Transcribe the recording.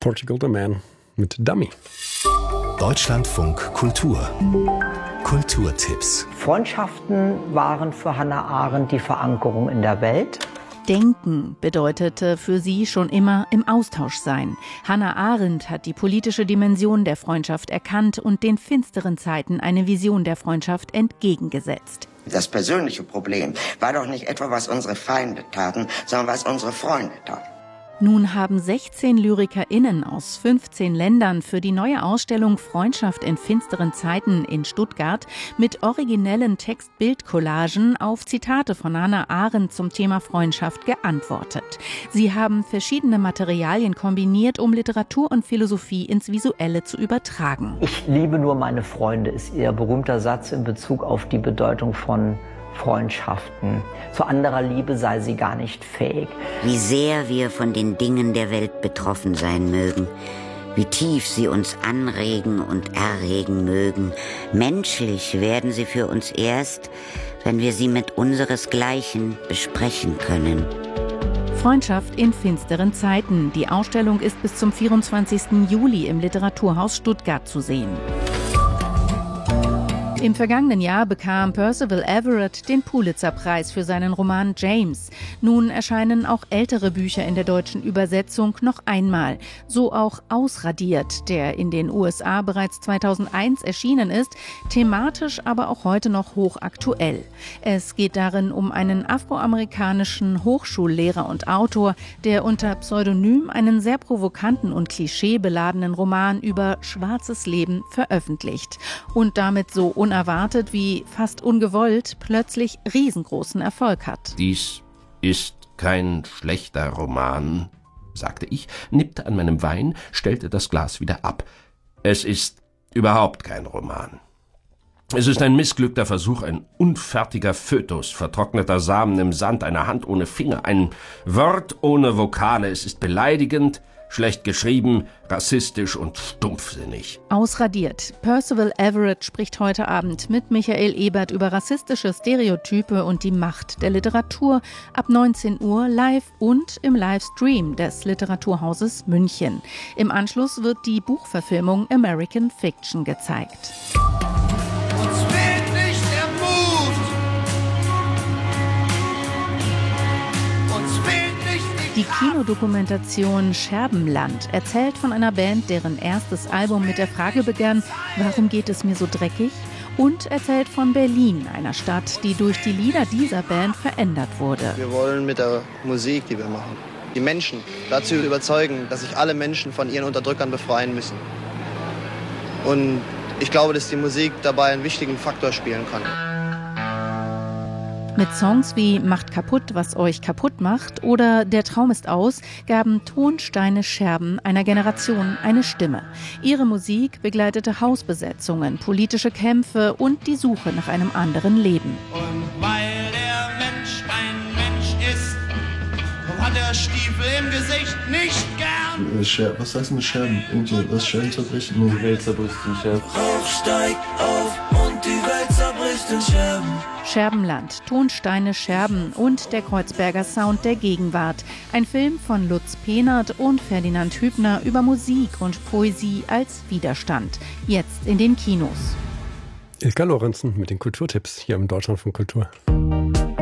Portugal the Man mit Dummy. Deutschlandfunk Kultur. Kulturtipps. Freundschaften waren für Hannah Arendt die Verankerung in der Welt. Denken bedeutete für sie schon immer im Austausch sein. Hannah Arendt hat die politische Dimension der Freundschaft erkannt und den finsteren Zeiten eine Vision der Freundschaft entgegengesetzt. Das persönliche Problem war doch nicht etwa, was unsere Feinde taten, sondern was unsere Freunde taten. Nun haben 16 LyrikerInnen aus 15 Ländern für die neue Ausstellung Freundschaft in finsteren Zeiten in Stuttgart mit originellen Text-Bild-Collagen auf Zitate von Hannah Arendt zum Thema Freundschaft geantwortet. Sie haben verschiedene Materialien kombiniert, um Literatur und Philosophie ins Visuelle zu übertragen. Ich liebe nur meine Freunde ist ihr berühmter Satz in Bezug auf die Bedeutung von Freundschaften. Zu anderer Liebe sei sie gar nicht fähig. Wie sehr wir von den Dingen der Welt betroffen sein mögen, wie tief sie uns anregen und erregen mögen, menschlich werden sie für uns erst, wenn wir sie mit unseresgleichen besprechen können. Freundschaft in finsteren Zeiten. Die Ausstellung ist bis zum 24. Juli im Literaturhaus Stuttgart zu sehen. Im vergangenen Jahr bekam Percival Everett den Pulitzer-Preis für seinen Roman James. Nun erscheinen auch ältere Bücher in der deutschen Übersetzung noch einmal. So auch Ausradiert, der in den USA bereits 2001 erschienen ist, thematisch aber auch heute noch hochaktuell. Es geht darin um einen afroamerikanischen Hochschullehrer und Autor, der unter Pseudonym einen sehr provokanten und klischeebeladenen Roman über schwarzes Leben veröffentlicht und damit so unerwartet wie fast ungewollt plötzlich riesengroßen Erfolg hat. Dies ist kein schlechter Roman, sagte ich, nippte an meinem Wein, stellte das Glas wieder ab. Es ist überhaupt kein Roman. Es ist ein missglückter Versuch, ein unfertiger Fötus, vertrockneter Samen im Sand, eine Hand ohne Finger, ein Wort ohne Vokale. Es ist beleidigend, schlecht geschrieben, rassistisch und stumpfsinnig. Ausradiert. Percival Everett spricht heute Abend mit Michael Ebert über rassistische Stereotype und die Macht der Literatur ab 19 Uhr live und im Livestream des Literaturhauses München. Im Anschluss wird die Buchverfilmung American Fiction gezeigt. Uns fehlt nicht der Mut. Uns fehlt nicht die Kinodokumentation Scherbenland erzählt von einer Band, deren erstes Album mit der Frage begann, warum geht es mir so dreckig? Und erzählt von Berlin, einer Stadt, die durch die Lieder dieser Band verändert wurde. Wir wollen mit der Musik, die wir machen, die Menschen dazu überzeugen, dass sich alle Menschen von ihren Unterdrückern befreien müssen. Und ich glaube, dass die Musik dabei einen wichtigen Faktor spielen kann. Mit Songs wie Macht kaputt, was euch kaputt macht oder Der Traum ist aus gaben Tonsteine Scherben einer Generation eine Stimme. Ihre Musik begleitete Hausbesetzungen, politische Kämpfe und die Suche nach einem anderen Leben. Und weil der Mensch ein Mensch ist, hat er Stiefel im Gesicht nicht gern. Was heißt mit Scherben? Irgendwie was Scherben zerbrechen? Die Welt zerbricht in Scherben. Rauch steigt auf und die Welt zerbricht in Scherben. Scherbenland, Tonsteine, Scherben und der Kreuzberger Sound der Gegenwart. Ein Film von Lutz Pehnert und Ferdinand Hübner über Musik und Poesie als Widerstand. Jetzt in den Kinos. Ilka Lorenzen mit den Kulturtipps hier im Deutschlandfunk Kultur.